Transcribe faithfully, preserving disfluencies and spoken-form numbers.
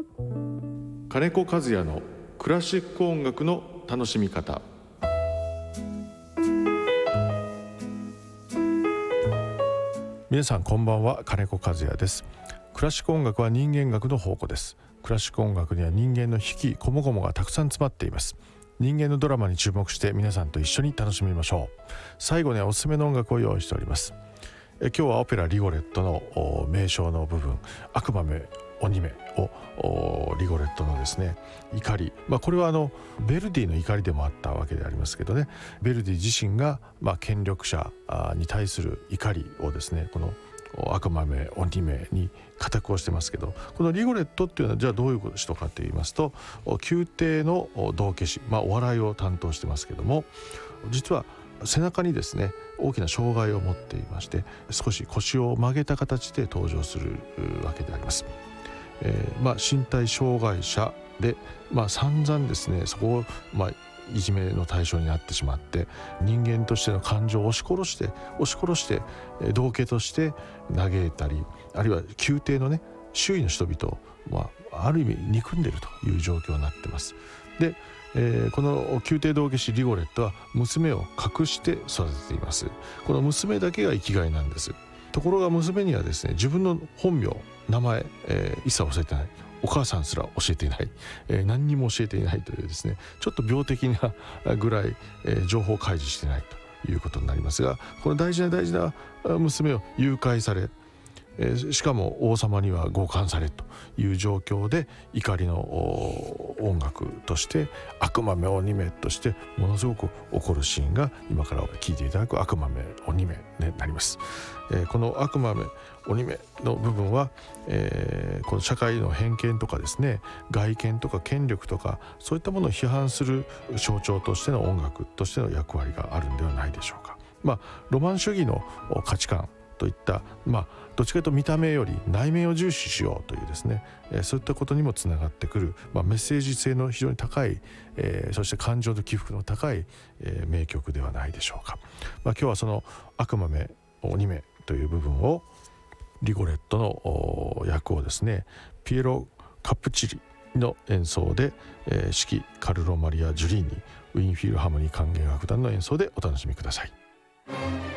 金子和也のクラシック音楽の楽しみ方。皆さんこんばんは、金子和也です。クラシック音楽は人間学の宝庫です。クラシック音楽には人間の引きこもごもがたくさん詰まっています。人間のドラマに注目して皆さんと一緒に楽しみましょう。最後にはおすすめの音楽を用意しております。え今日はオペラリゴレットの名称の部分、悪魔め鬼めをリゴレットのですね怒り、まあ、これはあのベルディの怒りでもあったわけでありますけどね、ベルディ自身がまあ権力者に対する怒りをですね、この悪魔め鬼めに固くをしてますけど、このリゴレットっていうのはじゃあどういう人かと言いますと、宮廷の道化師、まあ、お笑いを担当してますけども、実は背中にですね大きな障害を持っていまして、少し腰を曲げた形で登場するわけであります。えーまあ、身体障害者で、まあ、散々ですねそこを、まあ、いじめの対象になってしまって、人間としての感情を押し殺して押し殺して道化として嘆いたり、あるいは宮廷のね周囲の人々を、まあ、ある意味憎んでいるという状況になっています。で、えー、この宮廷道化師リゴレットは娘を隠して育てています。この娘だけが生きがいなんです。ところが娘にはですね自分の本名名前、えー、一切教えてない、お母さんすら教えていない、えー、何にも教えていないというですねちょっと病的なぐらい、えー、情報開示してないということになりますが、この大事な大事な娘を誘拐され、えー、しかも王様には強姦されという状況で、怒りの音楽として悪魔め鬼めとしてものすごく起こるシーンが今から聴いていただく悪魔め鬼めになります。えー、この悪魔め鬼めの部分は、えー、この社会の偏見とかですね、外見とか権力とかそういったものを批判する象徴としての音楽としての役割があるんではないでしょうか。まあロマン主義の価値観といった、まあ、どっちかというと見た目より内面を重視しようというですね、えー、そういったことにもつながってくる、まあ、メッセージ性の非常に高い、えー、そして感情の起伏の高い、えー、名曲ではないでしょうか。まあ、今日はその悪魔め鬼めという部分をリゴレットの役をですねピエロ・カプチリの演奏で、えー、指揮カルロ・マリア・ジュリーニウィーンフィルハーモニー管弦楽団の演奏でお楽しみください。